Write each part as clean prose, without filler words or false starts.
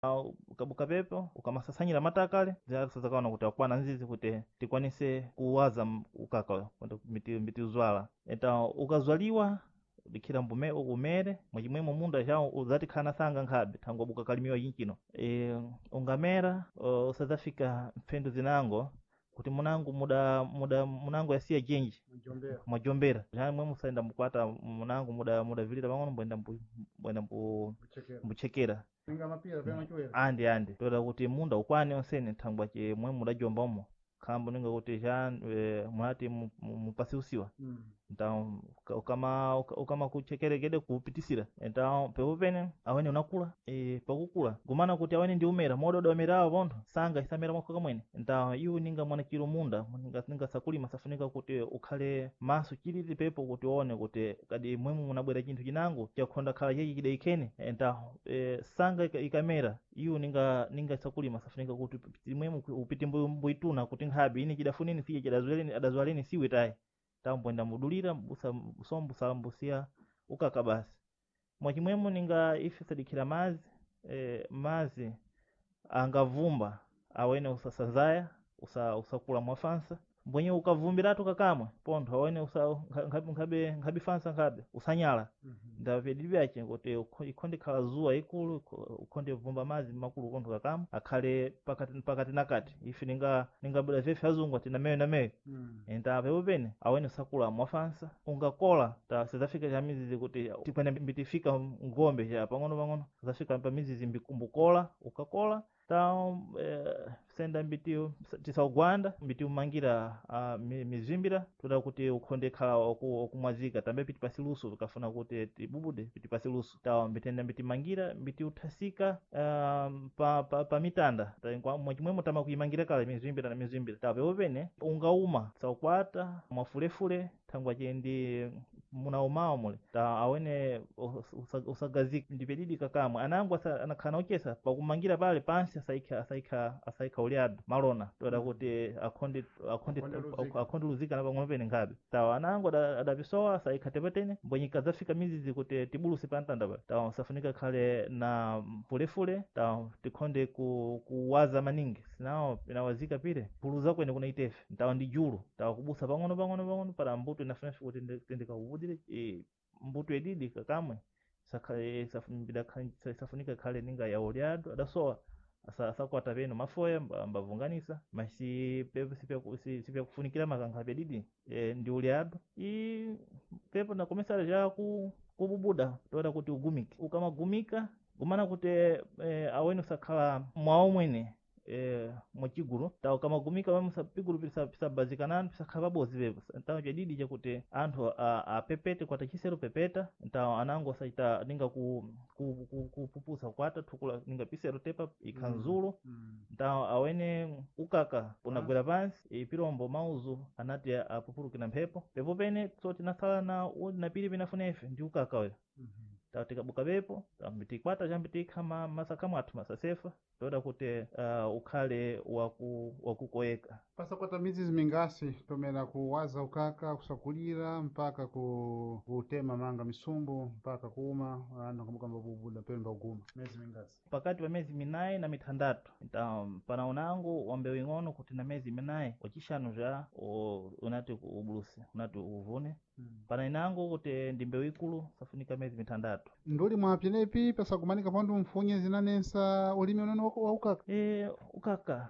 ukabuka pepo ukamasasanyira matakale zazakaona kuti akwana nzizi kuti tikwanise kuwaza ukaka kwenda mbiti uzwala eta ukazwaliwa dikhira mbume umere mwachimwemo munda chao uzatikhala sanga nkhabe thangwa buka kalimiwa chinchino ungamera usadzafika mphendu zinango kuti munango munango yasiya jenji mwajombera jani mwe musaenda mukwata munango muda vilira pang'ono mbwenda mbuchekera andi toda kuti munda ukwane onsene thangwa che mwe mudajomba umo khambo ninga kuti mwati mupasi usiwa então ukama kuchekerekede kupitisira então pepopene awene unakula pakukula gumana kuti awene ndi umera mododa umerawo pontho sanga isamera mwako kamwene então iwo ninga mwana chilo munda ninga sakulima safunika kuti ukhale maso chilili pepo kuti uone kuti kadi mwemu munabwera chinthu chinango chakhonda khala chechi chidaikhene então sanga ikamera iwo ninga sakulima safunika kuti mwemu upiti mbuituna kuti nkhabe ini chidafunini siye chidazwaleni siwe tayi tambwenda mudulira mbusiya ukaka basi mwachimwemo ninga ife sadikhira mazi angavumba awene usasanzaya usakula mwafansa mbwenye ukavumbiratu kakamwe pontho awene nkhabe fansa nkhabe usanyala ndapedi byache kuti ikhonde khala zuwa ikulu ukhonde vumba mazi makulu pontho kakamwe akhale pakati nakati ife ninga bula vefe azungu ati nameyo enta pepopene awene usakula mwafansa ungakola ta sizafika chamizizi kuti tikwenda mbitifika ngombe cha pang'ono zafika pamizizi mbukola ukakola ta senda mbitiyo tisaugwanda mbiti umangira mizimbira toda kuti ukhonde khala okumwazika tambe piti pasiluso ukafuna kuti tibubude piti pasiluso ta mbitenda mbiti mangira mbiti uthasika pa mitanda mwachimwemo tama kuimangira kala mizimbira ta pepopene ungauma saukwata mwafulefule thangwa chendi munaumawo mule ta awene usagazika ndipedidi kakamwe anangu anakhala ochesa pakumangira pale pansi asaikha ulyado malona toda kuti akhonde luzika na pang'ono pene nkhabe tawa anangu adapisowa asaikha tepetene mbwenyika zafika mizizi kuti tibuluse pantanda pa tawa safunika khale na fulefule tawa tikhonde kuwaza maningi sinawo pinawazika pile puluza kwene kuna itefe tawa ndi julu tawa kubusa pang'ono para mbuto inafunafi kuti ndikakubudire mbuto edidi kakamwe safunika khale ninga ya ulyado adasowa asakwata peno mafoya mbavunganisa masi pepo sipyakufunikira makankha pedidi ndi ulyado pepo nakomesala ja kububuda toda kuti ugumike ukamagumika gumana kuti awene usakhala mwawo mwene mwachigulu tawo kamagumika wamusapigulu pisabazikanani pisakhala pabozi pepo ntawo chadidi chakuti anthu apepete kwata chisero pepeta ntawo anango saita ninga kupupusa kwata thukula ninga pisero tepa ikhanzulu ntawo awene ukaka unagwera pansi pilombo mauzu anati apupulukina mphepo pepo pene so tinasala na pili pinafunefe ndi ukaka uyo tawo tikabuka pepo mbitikwata chambitikha masakamu athu masasefa toda kuti ukhale wakukoyeka pasakwata mizizi mingasi tomera kuwaza ukaka kusakulira mpaka kutema manga misumbu mpaka kuuma anakamukamba bubuda pemba uguma mezi mingasi pakati pa mezi minayi na mithandatu pana unango wambewu ing'ono kuti na mezi minayi wachishanu ja unati ubuluse unati uvune pana inango kuti ndi mbewu ikulu safunika mezi mithandatu nduli mwapyenepi pasakumanika pandu mfunye zinanensa ulimi unono wa ukaka ukaka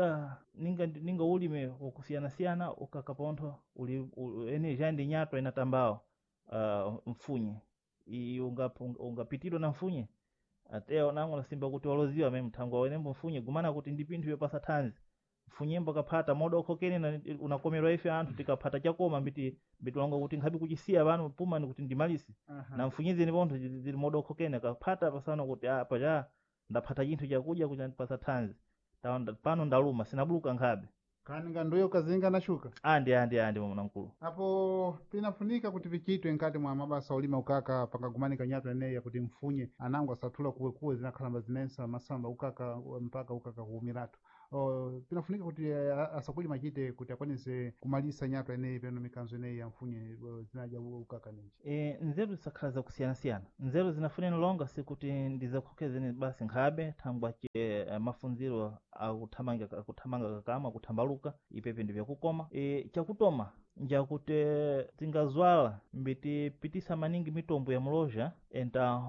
ninga ulime wakusiyana ukaka pontho ene jandi nyatwa inatambawo mfunye ungapitilwa na mfunye ateo nango nasimba kuti waloziwa meme mthango wenembo mfunye gumana kuti ndi pinthu yopasa thanzi mfunyembo kaphata modo okokene na unakomerwa ife anthu tikaphata chakoma mbiti longa kuti nkhabi kuchisiya pano puma ni kuti ndimalisi na mfunyizi ni pontho zili modo okokene kaphata pasana kuti paja ndaphata chinthu chakudya kuti ndipasa thanzi pano ndaluma sinabuluka nkhabe kani ngandoyo kazinga na shuka andi mwankulu apo pinafunika kuti vichitwe nkati mwa mabasa ulima ukaka pangagumanika nyato eneya kuti mfunye anango asathula kuwe zinakhalamba zinensa masamba ukaka mpaka ukaka kuumiratu pinafunika kuti asakulima achite kuti akwanise kumalisa nyato ineyi peno mikanzo ineyi yamfunye zinaja ukaka ninji. Nzeru zisakhala zakusiyana-siyana. Nzeru zinafuneni longa sikuti ndizakhokezeni basi nkhabe thangwa mafunziro akuthamanga kakama akuthambaluka ipepe ndi vyakukoma. Chakutoma njakuti tingazwala mbiti pitisa maningi mitombo ya muloja enta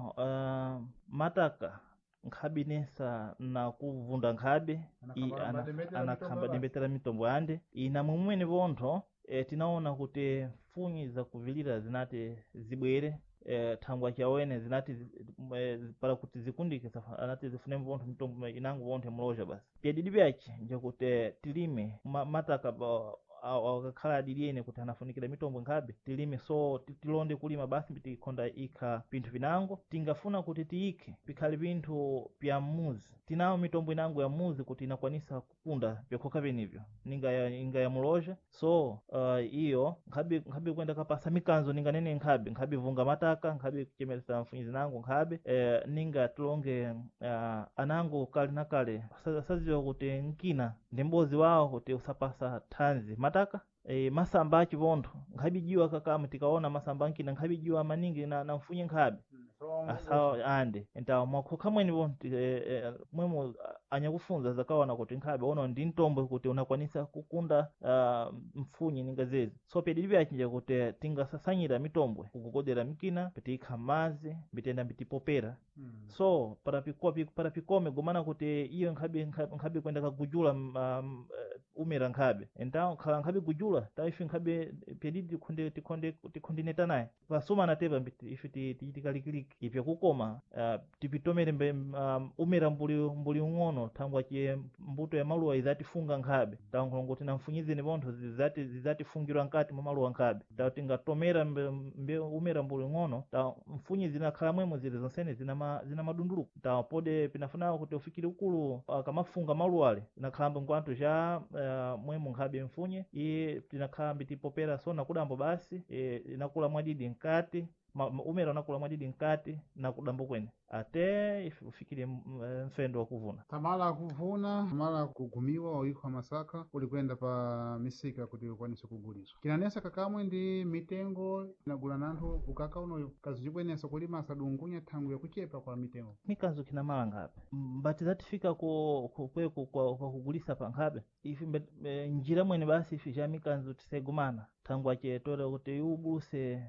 mataka nkhabe nesa na kuvunda nkhabe anakhamba dembetera mitombo yande ina mumwene vontho tinaona kuti mfunyi zakuvilira zinati zibwere thangwa chawene zinati para kuti zikundike anati zifune vontho mitombo inango vontho muloja basi pyadidi pyace njakuti tilime mataka akakhala adiliyene kuti anafunikira mitombo nkhabe tilime so tilonde kulima basi tikhonda ikha pinthu pinango tingafuna kuti tiikhe pikhale pinthu pya muzi tinawo mitombo inango ya muzi kuti inakwanisa kukunda vyakhoka penivyo inga ya muloja so iyo nkhabe kwenda kapasa mikanzo ninganene nkhabe vunga mataka nkhabe kuchemelesa mfunyi zinango nkhabe ninga tilonge anango kale na kale saziwa kuti nkina ndi mbozi wawo kuti usapasa thanzi mataka masamba achivontho nkhabijiwa kakama tikaona masamba ankina nkhabijiwa maningi na mfunye nkhabe asawa ande enta mwakhoka mweni vonti mwemo anyakufunza zakaona kuti nkhabe ono ndi ntombo kuti unakwanisa kukunda mfunyi ninga zezi so pedili vyachinja kuti tingasasanyira mitombwe kukukodera mikina pitikha mazi mbitenda mbitipopera so para pikome gumana kuti iyo nkhabe kwenda kagujula umera nkhabe enta khala nkhabe gujula taifi nkhabe pedidi tikhondineta naye pasuma natepa ife tikalikiliki ipya kukoma tipitomere umera mbuli ung'ono thangwa che mbuto ya maluwa izatifunga nkhabe tankhulongo na mfunyizeni vontho zizatifungirwa nkati mwa maluwa nkhabe tingatomera umera mbuli ung'ono mfunyi zinakhala mwemo zili zonsene zina madunduluko pode pinafunawo kuti ufikire ukulu kamafunga maluwale inakhalamba nkwanto ja mwemo nkhabe mfunye iye tinakhala mbitipopera so nakudambo basi inakula mwadidi nkati umera unakula mwadidi nkati na kudambo kwene ate ife ufikire mfendo wa kuvuna tamala kugumiwa oikhwa masaka uli kwenda pa misika kuti ukwanise kuguliswa kinanesa kakamwe ndi mitengo inagula nanthu ukaka unoyo kazi chikwenesa kulima asadungunya thangwe kuchepa kwa mitengo mikanzo kinamala ngape mbati zatifika kwa kugulisa pa nkhabe ife njira mwene basi ife ja mikanzo tisegumana thangwa chetora kuti ubuluse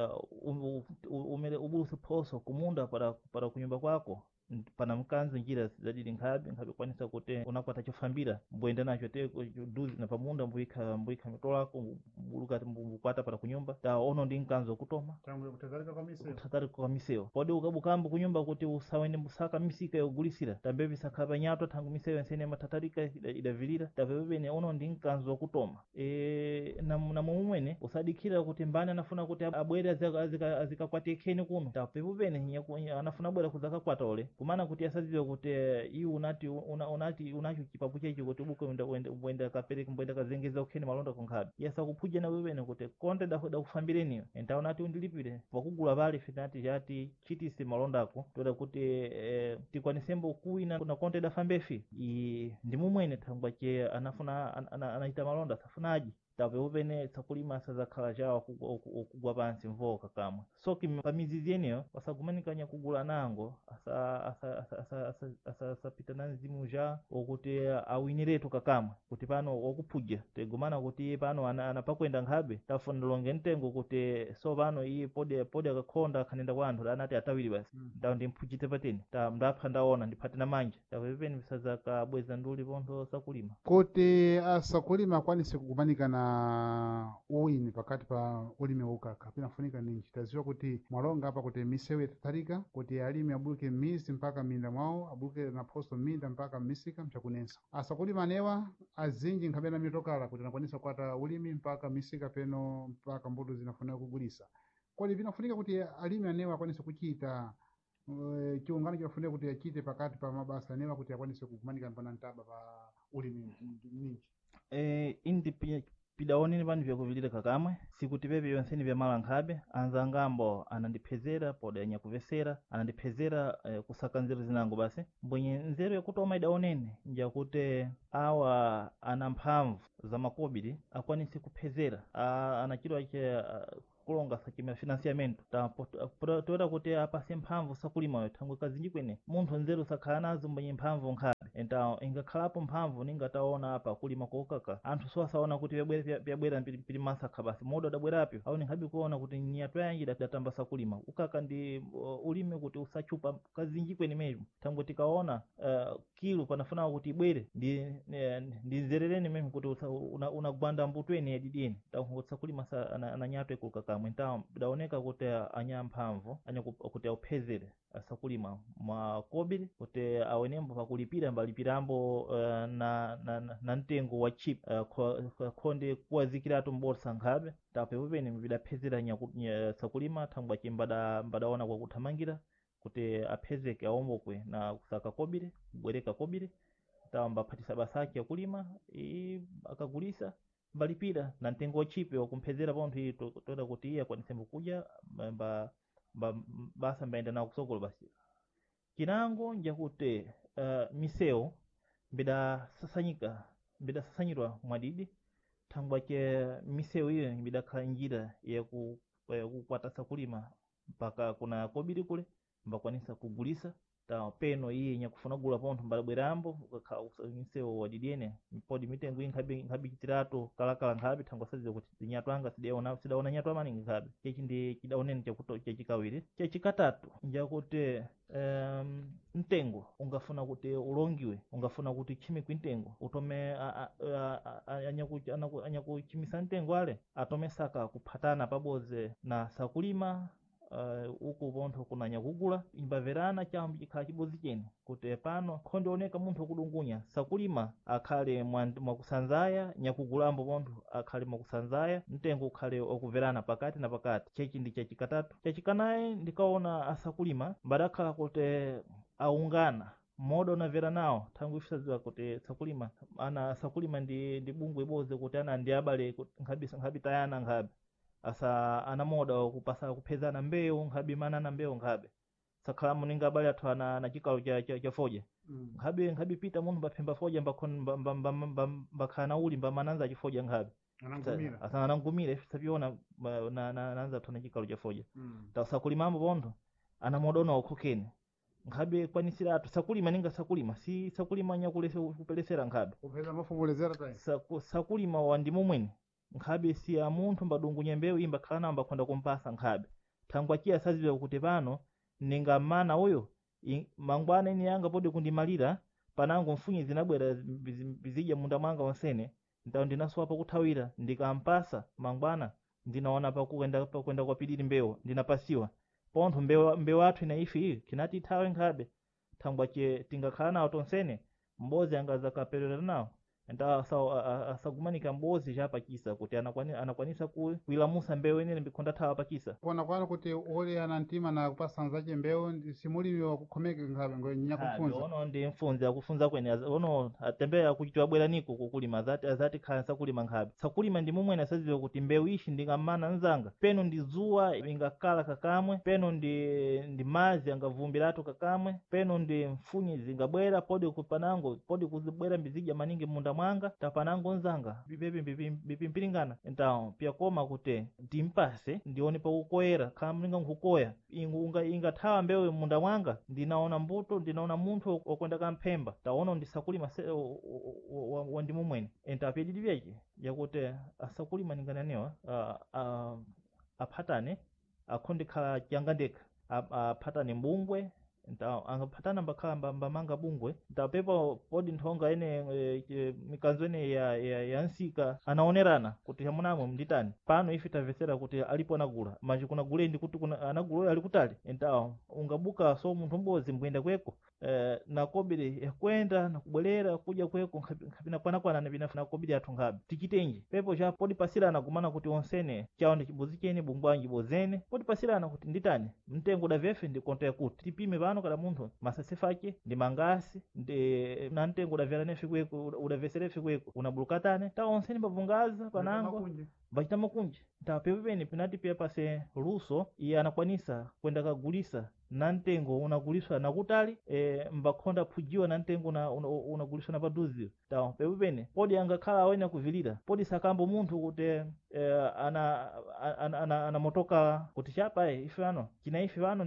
ubuluse phoso kumunda para kunyumba kwako pana mkanzo njira zadili nkhabe kwanisa kuti unakwata chofambira mbuenda nacho te duzi na pamunda mbuika mitolako mbulukati mbukwata para kunyumba ta ono ndi mkanzo kutoma thangwe kuthatarika kwa misewa pode ukabukambo kunyumba kuti usawende musaka misika yogulisira tambe bisakhapa nyato thangu misewa nsene mathatarika idavilira tapepepene ono ndi mkanzo kutoma na mumwene usadikira kuti mbani anafuna kuti abwere azikakwate kheni kuno tapepepene anafuna bwera kuzakakwata ole kumana kuti asaziwe kuti iwu unacho chipapu chechi kuti ubuke uenda kapereka mbuenda kazengeza ukheni malonda kunkhabe yasakuphuje na wewene kuti konde dakufambireniyo enta unati undilipire pakugula pali finati jati chitise malondako toda kuti tikwanisembo kuwina na konde dafambefi ndi mumwene thangwa che anachita malonda safunaji tape upene sakulima sazakhala chawo kugwa pansi mvoka kamwe so pamizizi yeneyo wasagumanikanya kugula nango asapita na mzimu ja okuti awiniretu kakamwe kuti pano wakuphudya tegumana kuti iye pano anapakwenda nkhabe tafunilonge mtengo kuti so pano iye pode akakhonda akhanenda kwa anthu anati atawiri basi ndawo ndimphujite pateni ndapha ndaona ndiphate na manja tapepeni visazakabweza nduli pontho sakulima kuti asakulima akwanise kugumanika na uwini pakati pa ulimi wa ukaka pinafunika ninji taziwa kuti mwalonga apa kuti misewu itatarika kuti alimi abuluke mizi mpaka minda mwawo abuluke na posto minda mpaka misika mchakunensa asakulima anewa azinji nkhabena mitokala kuti anakwanisa kwata ulimi mpaka misika peno mpaka mbuto zinafunika kugulisa kodi pinafunika kuti alimi anewa akwanise kuchita chiungano chinafunika kuti achite pakati pa mabasa anewa kuti akwanise kugumanika mpana ntaba pa ulimi ninji indi pidaoneni pano vyakuvilira kakamwe sikuti pepe yonseni vyamala nkhabe anzangambo anandiphezera pode anyakuvesera anandiphezera kusaka nzeru zinango basi mbwenye nzeru yakutoma idaoneni njakuti awa ana mphamvu za makobiri akwanise kuphezera anachidwa che kulonga sakima financiamento toda kuti apase mphamvu sakulima thangwe kazinji kwene munthu nzeru sakhala nazo mbwenye mphamvu nkhabe enta ingakhalapo mphamvu ningataona apa kulima kokaka anthu sosaona kuti vyabwera pili masakha basi modo adabwerapyo aone nkhabe kuona kuti nyatu yanji datamba sakulima ukaka ndi ulime kuti usachupa kazinji kwene mejo thangwe tikaona kilo panafuna kuti ibwere ndi nzerereni meme kuti unagwanda mbutweni yadidini tangotsa kulima ananyatwe kukakamwe nta bidaoneka kuti anyamphamvu kuti auphezere asakulima makobiri kuti awenembo pakulipira mbalipirambo na mtengo wa chip khonde kuwazikiratu mbolsa nkhabe tapepupeni bidaphezera sakulima thangwa chimbadaona kwakuthamangira kuti aphezeke aombokwe na kusaka kobiri kubwereka kobiri tamba phatisa basaki yakulima akagulisa mbalipira na mtengo wa chipe wakumphezera pontho toda kuti iye akwanise mbukuja basa mbaenda nawo kusokolo basi chinango njakuti miseu bidasasanyidwa mwadidi thangwa che miseu iyo bidakhala njira yakukwata sakulima mpaka kuna kobiri kule mbakwanisa kugulisa ta peno iye nyakufuna gula pontho mbalabwerambo miseu wadidiene podi mitengo nkhabi chitiratu kalakala nkhabi thangwa saziwa kuti zinyatwanga sidaona nyatwa maningi nkhabi chechi ndi chidaoneni chechikawiri chechikatatu njakuti mtengo ungafuna kuti ulongiwe ungafuna kuti chimikwe mtengo utome anyakuchimisa mtengo ale atome saka kuphatana paboze na sakulima uku pontho kunanya kugula imbaverana chambo chikhala chibozi chene kuti pano khondioneka munthu akudungunya sakulima akhale mwakusanzaya nyakugulambo pontho akhale mwakusanzaya mtengo ukhale okuverana pakati na pakati chechi ndi chachikatatu chachikanayi ndikaona asakulima mbadakhala kuti aungana modo unavera nawo thangwe ifisaziwa kuti sakulima sakulima ndi bungwe iboze kuti ana ndi abale nkhabi tayana nkhabi asa anamoda kupasa kuphezana mbewu nkhabi manana mbewu nkhabe sakhala muninga abale athu na chikalo cha foja nkhabi pita munthu baphemba foja mbakhana uli mbamananza chifoja nkhabe asa anangumira ifisapiona nanza athu na chikalo cha foja tasakulimambo pontho anamoda okhokeni nkhabe kwanisira athu sakulima ninga sakulima si sakulima nyakulese kupelesera nkhabe kupheza mafumulezera tayi sakulima wandimo mwene nkhabe si ya munthu mbadungunya mbewu imba khala mbakhonda kumpasa nkhabe thangwa chiya saziwa kuti pano ninga mana uyo mangwana ine yanga pode kundimalira panango mfunyi zinabwera bizija munda mwanga wonsene ndawo ndinaswapa kuthawira ndikampasa mangwana ndinaona pakwenda kwapiliri mbewu ndinapasiwa pontho mbewu athu ina ifi iyo kinati ithawe nkhabe thangwa che tingakhala nawo tonsene mbozi angaza kapelera nawo enta asagumanika mbozi chapachisa kuti anakwanisa kuilamusa mbewu inene mbikhonda thawa pachisa kuona kwano kuti ole ana mtima na kupasa nzache mbewu simulimi wakukhomeke nkhabe ngonya kufunza ono ndi mfunzi akufunza kwene ono atembera kuchitwa bwera niko kukulima azati khala sakulima nkhabe sakulima ndi mumwe nasaziwa kuti mbewu ishi ndingamana nzanga peno ndi zuwa ingakala kakamwe peno ndi mazi angavumbiratu kakamwe peno ndi mfunyi zingabwera pode kupanango pode kuzibwera mbizija maningi munda mwanga tapanango nzanga bipimpiringana entawo pia koma kuti ndimpase ndione pakukoyera khala mlinga nkukoya ingathawa mbewu munda mwanga ndinaona mbuto ndinaona munthu okwenda kamphemba taona ndisakulima wandimumwene entapedidi vyeche yakuti asakulima ninganenewa aphatane akhondekhala changandeka aphatane mbungwe angaphatana mbakhala mbamanga bungwe ntapepa podi nthonga ene mikanzo ene ya nsika anaonerana kuti hamunamwe mnditani pano ife tamvesera kuti alipo anagula manje kunagulendi kuti anagula ali kutali entawo ungabuka so munthu mbozi mbwenda kweko na kobiri yakwenda na kubwerera kuja kweko nkhabina kwanakwana na kobiri athu nkhabe tichitenji pepo cha podi pasirana kumana kuti onsene chawo ndi chibozi chene bungwanji bozene podi pasirana kuti nditani mtengo da vefe ndi konta yakuti tipime pano pano kada munthu masasifa ake ndi mangasi ndi na mtengo udavyala nefe kweko udaveserefe kweko unabulukatane ta onseni mbavungaza panango vachita makunji ta pepepeni pinati pia pase luso iye anakwanisa kwenda kagulisa na mtengo unaguliswa na kutali mbakhonda phujiwa na mtengo unaguliswa na paduzi ta pepepeni podi angakhala awene kuvilira podi sakambo munthu kuti ana motoka kuti chapa ife ano china ife ano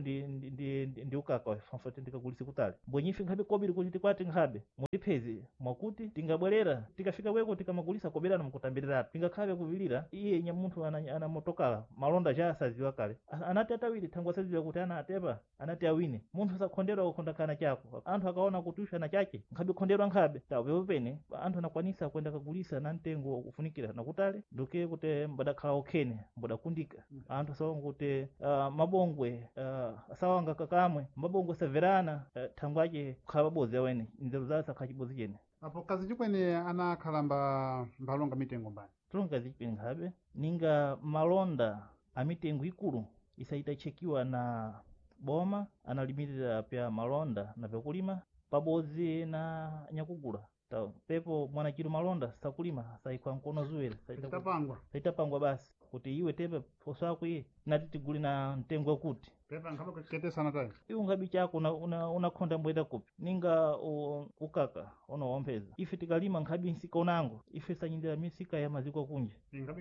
ndi ukaka fanfoti ndikagulise kutali mbwenye ife nkhabe kobiri kuti tikwati nkhabe mutiphezi mwakuti tingabwerera tikafika kweko tikamagulisa koberana mukutambirirapo tingakhabe kuvilira iye nya munthu ana motokala malonda ja asaziwa kale anati atawiri thangwa asaziwa kuti ana atepa anati awine munthu sakhonderwa kukhonda kana chako anthu akaona kuti usha na chake nkhabe khonderwa nkhabe ta pepepeni anthu anakwanisa kwenda kagulisa na mtengo kufunikira nakutali nduke kuti mbadakhala okhene mbadakundika anthu asawanga kuti mabongwe asawanga kakamwe mabongwe saverana thangwa ake kukhala pabozi awene nzeru zawo sakhala chibozi chene apo kazi chikwene anakhala mbalonga mitengo mbani tulonga zichipeni nkhabe ninga malonda a mitengo ikulu isaita chekiwa na boma analimirira pya malonda na vyakulima pabozi na nyakugula ta pepo mwanachiro malonda sakulima saikwa nkono zuwera saitapangwa basi kuti iwe tepe poso yako iye nati tiguli na mtengo wakuti pepa nkhabe kuketesana tayo iwe ngabi chako unakhonda mbweda kupi ninga ukaka unawompeza ife tikalima nkhabi nsika unango ife sanyindira misika ya maziko akunja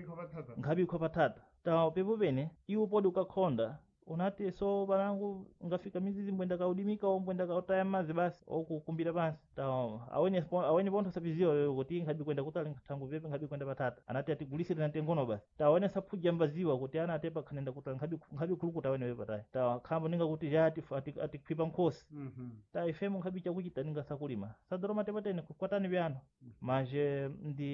nkhabi ikho patata ta pepopene iwe podi ukakhonda unati so banangu ngafika mizizi mbwenda kaudimika o mbwenda kautaya mazi basi okukumbira pansi ta aweni ponto sapizio kuti nkhabi kwenda kutali thangu vepe nkhabi kwenda patata anati atigulisire na tengono basi ta aweni saphuja mbaziwa kuti ana atepa khanenda kutali nkhabi khulukuta aweni vepe tayi ta khambo ninga kuti jati atikhwipa nkhosi ta ifemo nkhabi chakuchita ninga sakulima sadoro matepatene kukwatani vyano manje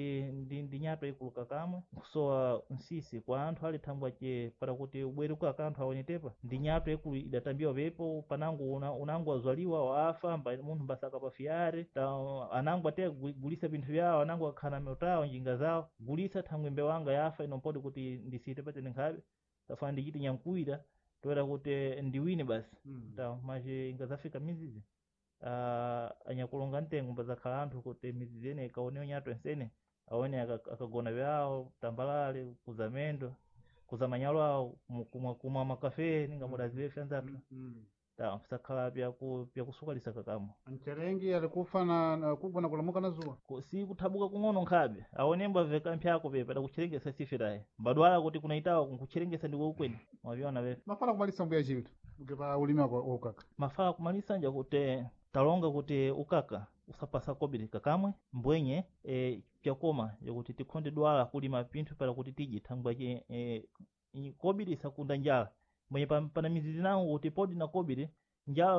ndi nyato ikuluka kamwe kusowa nsisi kwa anthu ali thangwa che para kuti ubwere kwa kanthu awenetepa ndi nyato ekulu idatambiwa vepo panangu unangu wazwaliwa waafa munthu mbasaka pafiyare ta anangu ate gulisa vinthu vyawo anangu akhana meutawo njinga zawo gulisa thangwe mbe wanga yafa inompodi kuti ndisite patene nkhabe tafana ndichiti nyankuwira toera kuti ndiwine basi ta maje ingazafika mizizi anyakulonga mtengo mbazakhala anthu kuti mizizi ene ikaonewa nyato ensene awone akagona vyawo tambalale kuzamendo kuza manyalo awo kumwa makafe ninga mudaziwe fyanzatu ta msakhala pya kusukalisa kakamo ancherengi alikufa na kubwa na kulamuka na zuwa si kuthabuka kung'ono nkhabe awonemba veka mpyako pepa dakucherengesa sifiraye mbadwala kuti kunaitawa kucherengesa ndiko ukweni mwaviona vepe mafala kumalisa mbuya chilito ukepa ulimi wa ukaka mafala kumalisa nja kuti talonga kuti ukaka usapasa kobiri kakamwe mbwenye pyakoma yakuti tikhonde dwala kulima pinthu para kuti tiji thangwa che kobiri sakunda njala mwenye pana mizizi nangu kuti podi na kobiri njala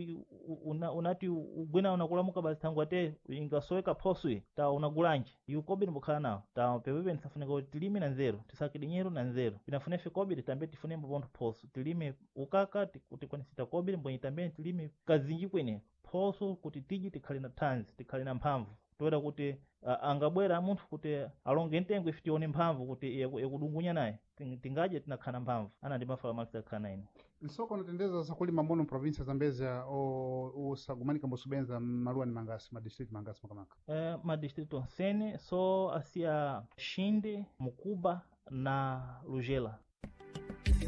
unati ugwena unakulamuka basi thangwa te ingasoweka phoswe ta unagulanji yu kobiri mbukhala nawo ta pepepe nisafunika kuti tilime na nzeru tisakidi nyero na nzeru pinafunefe kobiri tambe tifunembo pontho phoso tilime ukaka tikwanisita kobiri mbwenye tambe tilime kazinji kwene phoso kuti tiji tikhale na thanzi tikhale na mphamvu toera kuti angabwera munthu kuti alonge mtengo ife tione mphamvu kuti yakudungunya naye tingaje tinakhana mphamvu ana ndi mafala malisa khana ine nsoko natendeza sakulima mono provinsia zambezia usagumanika mbusubenza maluwa ni mangasi madistrict mangasi makamaka madistrict onsene so asiya Shinde Mukuba na Lugela